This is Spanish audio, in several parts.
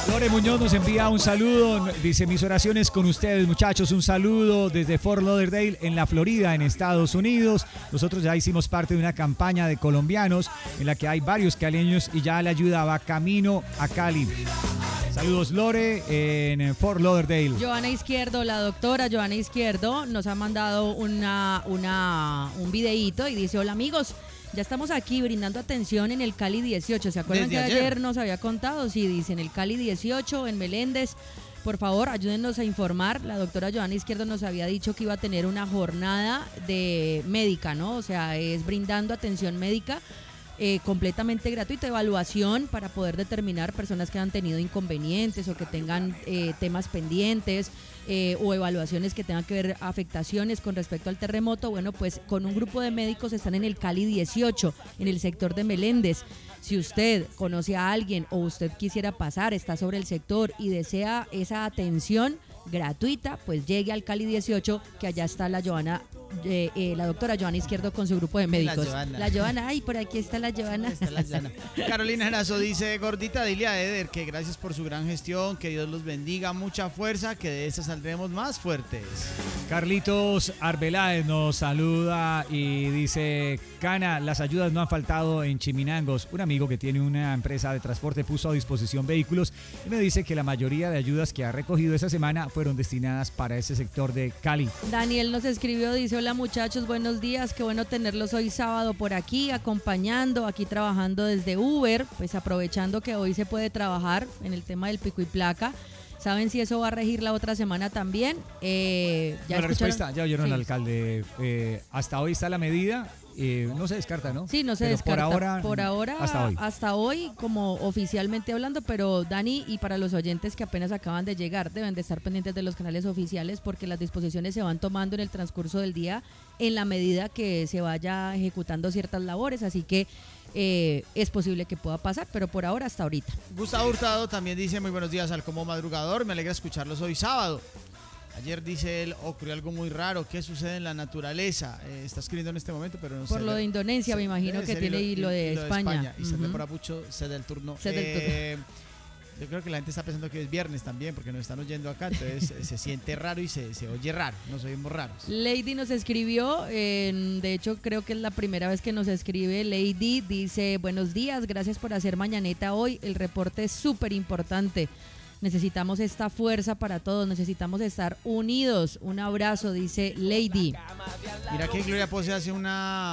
Lore Muñoz nos envía un saludo, dice mis oraciones con ustedes muchachos, un saludo desde Fort Lauderdale en la Florida, en Estados Unidos. Nosotros ya hicimos parte de una campaña de colombianos en la que hay varios caleños y ya la ayuda va camino a Cali. Saludos Lore en Fort Lauderdale. Joana Izquierdo, la doctora Joana Izquierdo nos ha mandado un videíto y dice: hola amigos, ya estamos aquí brindando atención en el Cali 18. ¿Se acuerdan que ayer nos había contado? Sí, dice en el Cali 18, en Meléndez. Por favor, ayúdennos a informar. La doctora Joana Izquierdo nos había dicho que iba a tener una jornada de médica, ¿no? O sea, es brindando atención médica completamente gratuita, evaluación para poder determinar personas que han tenido inconvenientes o que tengan temas pendientes o evaluaciones que tengan que ver afectaciones con respecto al terremoto. Bueno, pues con un grupo de médicos están en el Cali 18, en el sector de Meléndez. Si usted conoce a alguien o usted quisiera pasar, está sobre el sector y desea esa atención gratuita, pues llegue al Cali 18, que allá está la doctora Joana Izquierdo con su grupo de médicos. La Joana, ay, por aquí está la Joana. Carolina Gerazo dice: gordita, dile a Eder que gracias por su gran gestión, que Dios los bendiga, mucha fuerza, que de esta saldremos más fuertes. Carlitos Arbeláez nos saluda y dice: Cana, las ayudas no han faltado en Chiminangos. Un amigo que tiene una empresa de transporte puso a disposición vehículos y me dice que la mayoría de ayudas que ha recogido esa semana fueron destinadas para ese sector de Cali. Daniel nos escribió, dice: hola muchachos, buenos días, qué bueno tenerlos hoy sábado por aquí, acompañando, aquí trabajando desde Uber, pues aprovechando que hoy se puede trabajar en el tema del pico y placa. ¿Saben si eso va a regir la otra semana también? ¿Ya la respuesta? Ya oyeron al alcalde. Hasta hoy está la medida. No se descarta, ¿no? Sí, no se descarta. Por ahora hasta hoy, como oficialmente hablando, pero Dani, y para los oyentes que apenas acaban de llegar, deben de estar pendientes de los canales oficiales porque las disposiciones se van tomando en el transcurso del día en la medida que se vaya ejecutando ciertas labores, así que es posible que pueda pasar, pero por ahora hasta ahorita. Gustavo Hurtado también dice: muy buenos días al Como Madrugador, me alegra escucharlos hoy sábado. Ayer, dice él, ocurrió algo muy raro. ¿Qué sucede en la naturaleza? Está escribiendo en este momento, pero no sé. Por lo de Indonesia, me imagino que tiene y lo de España. Y se por apucho, cede el turno. Yo creo que la gente está pensando que es viernes también, porque nos están oyendo acá, entonces se siente raro y se oye raro, nos oímos raros. Lady nos escribió, de hecho creo que es la primera vez que nos escribe. Lady dice: buenos días, gracias por hacer mañaneta hoy, el reporte es súper importante. Necesitamos esta fuerza para todos, necesitamos estar unidos. Un abrazo, dice Lady. Mira que Gloria Pose hace un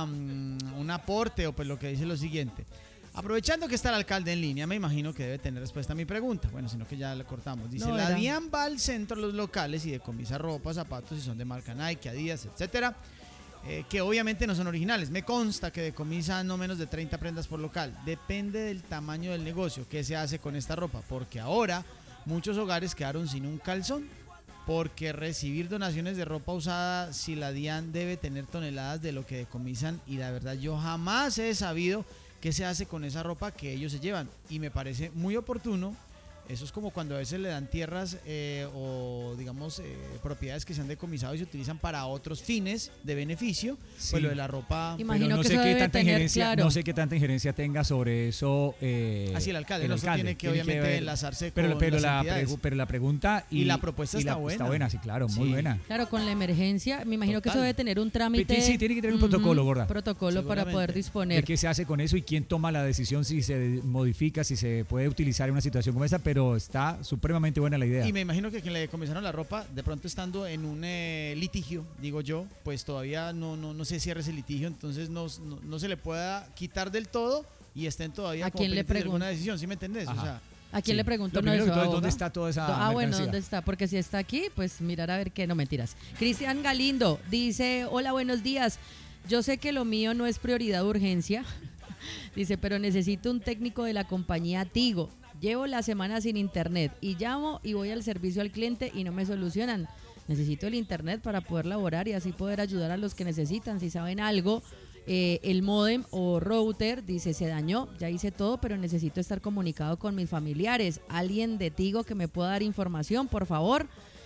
aporte, o pues lo que dice lo siguiente: aprovechando que está el alcalde en línea, me imagino que debe tener respuesta a mi pregunta. Bueno, sino que ya la cortamos. Dice: no, la DIAN va al centro de los locales y decomisa ropa, zapatos, si son de marca Nike, Adidas, etcétera, que obviamente no son originales. Me consta que decomisa no menos de 30 prendas por local. Depende del tamaño del negocio. ¿Qué se hace con esta ropa? Porque ahora muchos hogares quedaron sin un calzón. Porque recibir donaciones de ropa usada, si la DIAN debe tener toneladas de lo que decomisan, y la verdad yo jamás he sabido qué se hace con esa ropa que ellos se llevan, y me parece muy oportuno. Eso es como cuando a veces le dan tierras o digamos propiedades que se han decomisado y se utilizan para otros fines de beneficio. Sí. Pues lo de la ropa. Imagino no que sé eso qué debe tanta tener, injerencia, claro. no sé qué tanta injerencia tenga sobre eso. Así el alcalde tiene que obviamente enlazarse con las entidades. Pero la pregunta y la propuesta está buena. Está buena, sí, claro, muy buena. Claro, con la emergencia, me imagino que eso debe tener un trámite. Sí, tiene que tener un protocolo, gorda. Protocolo para poder disponer. ¿De qué se hace con eso y quién toma la decisión si se modifica, si se puede utilizar en una situación como esa? Pero está supremamente buena la idea. Y me imagino que quien le decomisaron la ropa, de pronto estando en un litigio, digo yo, pues todavía no se cierra ese litigio, entonces no se le pueda quitar del todo y estén todavía ¿a quién le pregunto? alguna decisión, ¿sí me entendés? O sea, ¿a quién le pregunto? ¿Dónde está toda esa mercancía? Bueno, ¿dónde está? Porque si está aquí, pues mirar a ver qué, no mentiras. Cristian Galindo dice: hola, buenos días. Yo sé que lo mío no es prioridad de urgencia, dice, pero necesito un técnico de la compañía Tigo. Llevo la semana sin internet y llamo y voy al servicio al cliente y no me solucionan. Necesito el internet para poder laborar y así poder ayudar a los que necesitan. Si saben algo, el módem o router, dice, se dañó, ya hice todo, pero necesito estar comunicado con mis familiares. Alguien de Tigo que me pueda dar información, por favor.